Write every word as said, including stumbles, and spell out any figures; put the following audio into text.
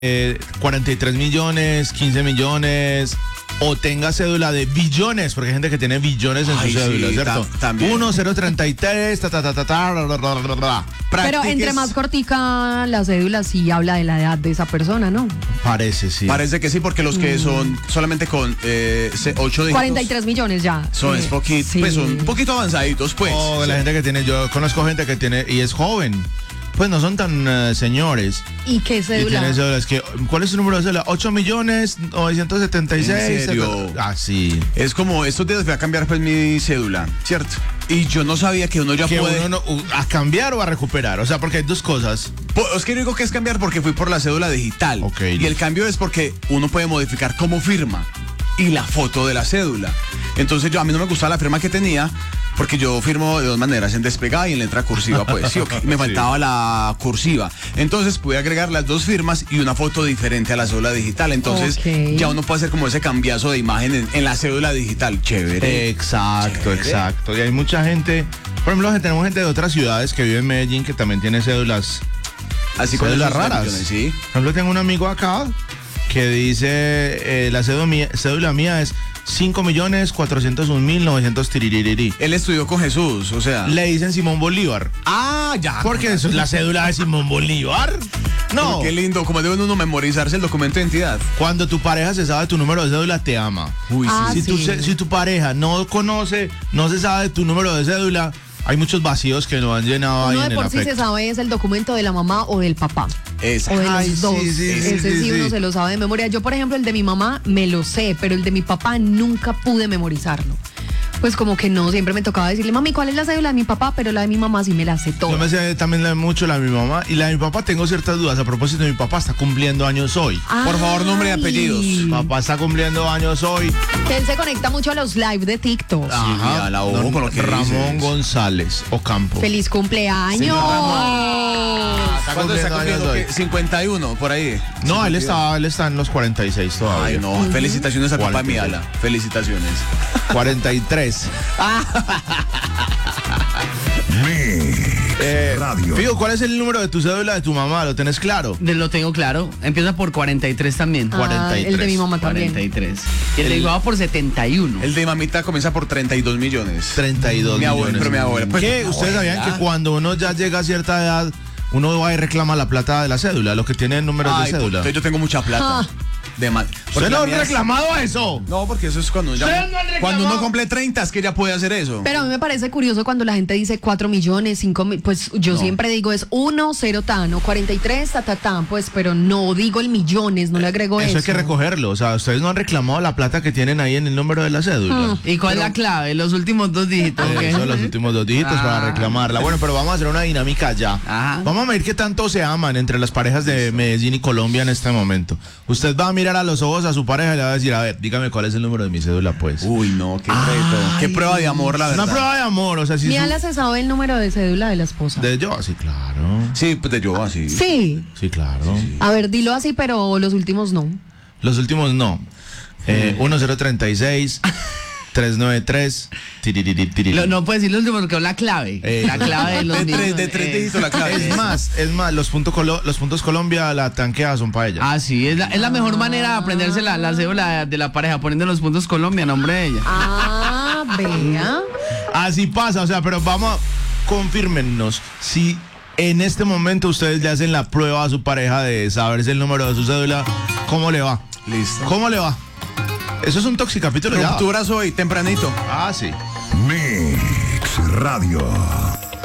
eh, cuarenta y tres millones, quince millones, o tenga cédula de billones, porque hay gente que tiene billones en Ay, su cédula, sí, ¿cierto? ta- también. uno, cero, treinta y tres, ta, ta, ta, ta, ta, bla, bla, bla, bla, bla. Pero entre más cortica la cédula sí habla de la edad de esa persona, ¿no? Parece, sí. Parece que sí, porque los que son solamente con eh, ocho dígitos cuarenta y tres millones ya. son, Sí. es poquito, Sí. pues son un poquito avanzaditos, pues. O Sí. la gente que tiene, yo conozco gente que tiene, y es joven, pues no son tan eh, señores. ¿Y qué Y cédula? tiene cédulas que, ¿cuál es su número de cédula? ocho millones novecientos setenta y seis. ¿En serio? Ah, sí. Es como, estos días fui a cambiar pues mi cédula, ¿cierto? Y yo no sabía que uno ya Que puede... uno no, u- a cambiar o a recuperar, o sea, porque hay dos cosas. Po- Es que yo digo que es cambiar porque fui por la cédula digital. Ok. Y el cambio es porque uno puede modificar cómo firma y la foto de la cédula. Entonces yo a mí no me gustaba la firma que tenía porque yo firmo de dos maneras, en despegada y en letra cursiva, pues sí, ok. Me faltaba la cursiva. Entonces pude agregar las dos firmas y una foto diferente a la cédula digital. Entonces Ok. ya uno puede hacer como ese cambiazo de imagen en, en la cédula digital. Chévere. Exacto, Chévere. exacto. Y hay mucha gente, por ejemplo, tenemos gente de otras ciudades que vive en Medellín que también tiene cédulas, Así con cédulas esos raras. millones, sí. Por ejemplo, tengo un amigo acá que dice, eh, la cédula mía, cédula mía es cinco millones cuatrocientos un mil novecientos tiriririrí. Él estudió con Jesús, o sea. Le dicen Simón Bolívar. Ah, ya. Porque eso es la cédula de Simón Bolívar. No. Qué lindo, como debe uno memorizarse el documento de identidad. Cuando tu pareja se sabe tu número de cédula, te ama. Uy, Ah, si, sí. tu, ce- si tu pareja no conoce, no se sabe tu número de cédula, hay muchos vacíos que no han llenado ahí Uno en de el por sí se afecto. sabe es el documento de la mamá o del papá. Esa. O de Ay, los dos. sí, sí, Ese sí, sí, sí, uno sí. se lo sabe de memoria. Yo, por ejemplo, el de mi mamá me lo sé, pero el de mi papá nunca pude memorizarlo. Pues como que no, siempre me tocaba decirle, mami, ¿cuál es la cédula de mi papá? Pero la de mi mamá sí me la sé Yo toda. me sé también la de mucho la de mi mamá y la de mi papá tengo ciertas dudas. A propósito, mi papá está cumpliendo años hoy. Por favor, nombre y Ay. apellidos. Papá está cumpliendo años hoy. Que él se conecta mucho a los live de TikTok. Ah. mira, la ojo Don con lo que Ramón dices. González Ocampo. ¡Feliz cumpleaños! Señor ¿Cuánto está Está cumpliendo cumpliendo? años ¿Qué? cincuenta y uno, por ahí. No, él está, él está en los cuarenta y seis todavía. Ay, no. Felicitaciones a papá cuarenta y seis. Miala. Felicitaciones. cuarenta y tres. Eh, Radio. Figo, ¿cuál es el número de tu cédula de tu mamá? ¿Lo tenés claro? De- Lo tengo claro. Empieza por cuarenta y tres también. Ah, cuarenta y tres. el de mi mamá también. cuarenta y tres. Y el de mi papá por setenta y uno. El de mamita comienza por treinta y dos millones. treinta y dos Mi abuela, millones. pero mi abuela, pues, ¿Qué? mi ¿Ustedes abuela. sabían que cuando uno ya llega a cierta edad, uno va y reclama la plata de la cédula, los que tienen números Ay, de cédula? puta, yo tengo mucha plata. Ah. De mal. ¿Usted no ha reclamado eso? No, porque eso es cuando ya. ¿Ustedes no han reclamado? Cuando uno cumple treinta es que ya puede hacer eso. Pero a mí me parece curioso cuando la gente dice cuatro millones, cinco mil, pues yo siempre digo es uno, cero tan, o cuarenta y tres, ta, ta, tan, pues, pero no digo el millones, no le agrego eso. Eso hay que recogerlo. O sea, ustedes no han reclamado la plata que tienen ahí en el número de la cédula. ¿Y cuál es la clave? Los últimos dos dígitos. ¿ok? Eso, los últimos dos dígitos Ah. para reclamarla. Bueno, pero vamos a hacer una dinámica ya. Ajá. Vamos a ver qué tanto se aman entre las parejas de Medellín y Colombia en este momento. Usted va a mirar a los ojos a su pareja y le va a decir, a ver, dígame cuál es el número de mi cédula, pues. Uy, no, qué reto. Qué prueba de amor, la verdad. Una prueba de amor, o sea, si Mi su- ala se sabe el número de cédula de la esposa. de yo, sí, claro. Sí, pues de yo así. Sí. Sí, claro. A ver, dilo así, pero los últimos no. Los últimos no. Eh, uno cero tres seis, tres nueve tres, tiririri, tiririri. Lo- no puedes decir los últimos porque es la clave. Eh. La clave de los De tres, niños, de tres eh. dígitos la clave. Es más, es más, los puntos, Colo- los puntos Colombia, la tanquea son para ella. Ah, sí, es la, es la mejor manera de aprenderse la, la cédula de la pareja, poniendo los puntos Colombia a nombre de ella. Ah, vea. Así pasa, o sea, pero vamos, a- confírmennos si en este momento ustedes le hacen la prueba a su pareja de saberse el número de su cédula, ¿cómo le va? Listo. ¿Cómo le va? Eso es un toxicapítulo ya. Rupturas hoy, tempranito. Ah, sí. Mix Radio.